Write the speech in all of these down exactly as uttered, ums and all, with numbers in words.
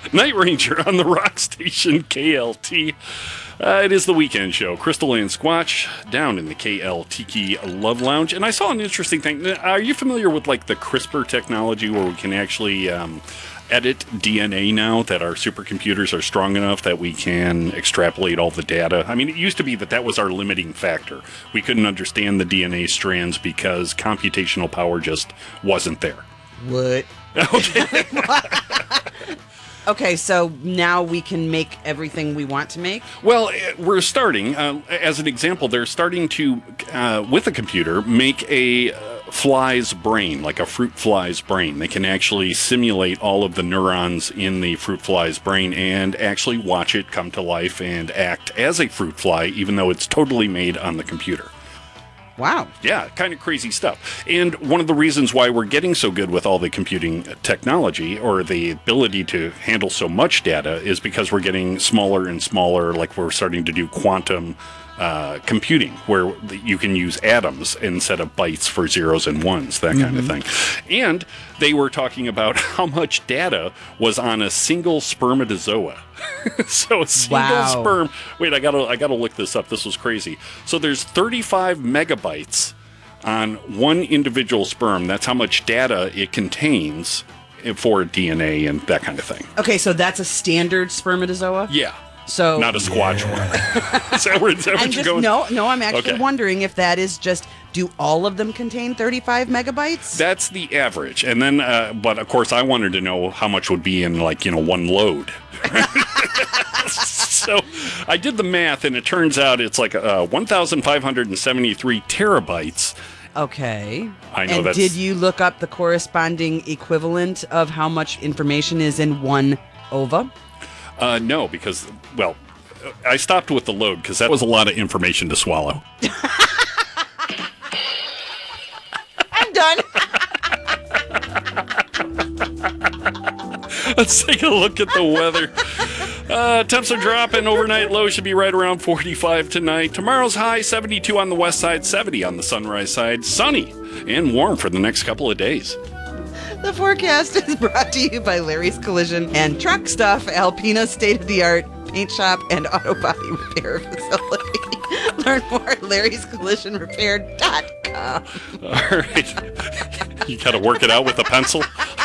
Night Ranger on the rock station K L T. Uh, it is the weekend show. Crystal and Squatch down in the K L Tiki Love Lounge. And I saw an interesting thing. Are you familiar with like the CRISPR technology where we can actually um, edit D N A now that our supercomputers are strong enough that we can extrapolate all the data? I mean, it used to be that that was our limiting factor. We couldn't understand the D N A strands because computational power just wasn't there. What? Okay. Okay, so now we can make everything we want to make? Well, we're starting. Uh, as an example, they're starting to, uh, with a computer, make a uh, fly's brain, like a fruit fly's brain. They can actually simulate all of the neurons in the fruit fly's brain and actually watch it come to life and act as a fruit fly, even though it's totally made on the computer. Wow. Yeah, kind of crazy stuff. And one of the reasons why we're getting so good with all the computing technology or the ability to handle so much data is because we're getting smaller and smaller, like we're starting to do quantum uh, computing, where you can use atoms instead of bytes for zeros and ones, that kind Mm-hmm. of thing. And they were talking about how much data was on a single spermatozoa. So a single Wow. sperm. Wait, I gotta I gotta look this up. This was crazy. So there's thirty-five megabytes on one individual sperm. That's how much data it contains for D N A and that kind of thing. Okay, so that's a standard spermatozoa? Yeah. So Not a squatch one. Is that where, is that what I'm you're just going? no, no. I'm actually Okay. wondering if that is just. Do all of them contain thirty-five megabytes? That's the average. And then, uh, but of course, I wanted to know how much would be in, like, you know, one load. So I did the math, and it turns out it's like uh, one thousand five hundred seventy-three terabytes. Okay. I know and that's- did you look up the corresponding equivalent of how much information is in one ova? Uh, no, because, well, I stopped with the load because that was a lot of information to swallow. I'm done. Let's take a look at the weather. Uh, temps are dropping. Overnight low should be right around forty-five tonight. Tomorrow's high, seventy-two on the west side, seventy on the sunrise side. Sunny and warm for the next couple of days. The forecast is brought to you by Larry's Collision and Truck Stuff, Alpina state-of-the-art paint shop and auto body repair facility. Learn more at larrys collision repair dot com. All right. You got to work it out with a pencil.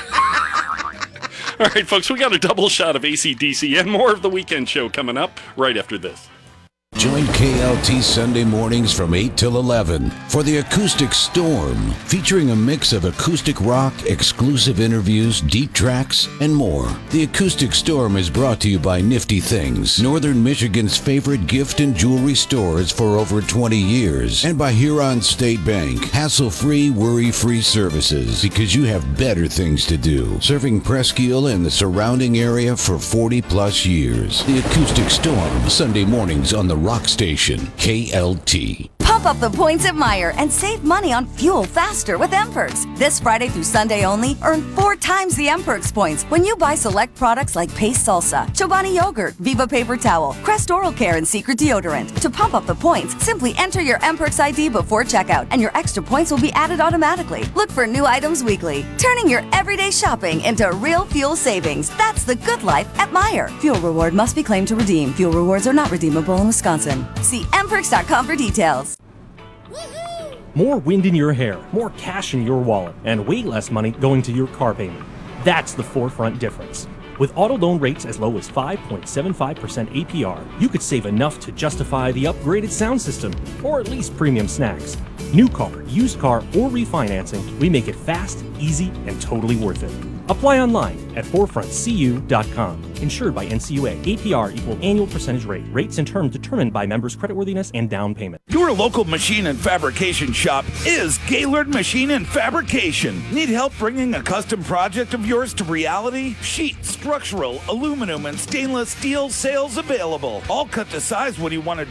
All right, folks, we got a double shot of A C D C and more of the weekend show coming up right after this. Join K L T Sunday mornings from eight till eleven for the Acoustic Storm, featuring a mix of acoustic rock, exclusive interviews, deep tracks, and more. The Acoustic Storm is brought to you by Nifty Things, Northern Michigan's favorite gift and jewelry stores for over twenty years, and by Huron State Bank, hassle-free, worry-free services, because you have better things to do. Serving Presque Isle and the surrounding area for forty plus years. The Acoustic Storm, Sunday mornings on the Rock Station, K L T. Pump up the points at Meijer and save money on fuel faster with M-Perks. This Friday through Sunday only, earn four times the M-Perks points when you buy select products like Pace Salsa, Chobani Yogurt, Viva Paper Towel, Crest Oral Care, and Secret Deodorant. To pump up the points, simply enter your M-Perks I D before checkout, and your extra points will be added automatically. Look for new items weekly, turning your everyday shopping into real fuel savings. That's the good life at Meijer. Fuel reward must be claimed to redeem. Fuel rewards are not redeemable in Wisconsin. See M perks dot com for details. More wind in your hair, more cash in your wallet, and way less money going to your car payment. That's the Forefront difference. With auto loan rates as low as five point seven five percent A P R, you could save enough to justify the upgraded sound system, or at least premium snacks. New car, used car, or refinancing, we make it fast, easy, and totally worth it. Apply online at forefront c u dot com. Insured by N C U A. A P R equal annual percentage rate. Rates and terms determined by members' creditworthiness and down payment. Your local machine and fabrication shop is Gaylord Machine and Fabrication. Need help bringing a custom project of yours to reality? Sheet, structural, aluminum, and stainless steel sales available. All cut to size when you want to